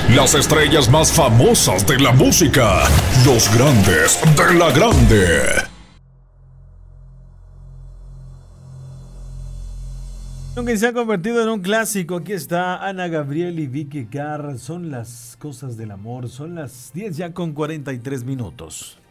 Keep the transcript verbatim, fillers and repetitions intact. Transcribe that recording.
Las estrellas más famosas de la música. Los grandes de la grande. Que se ha convertido en un clásico. Aquí está Ana Gabriel y Vicky Carr. Son las cosas del amor. Son las diez ya con cuarenta y tres minutos.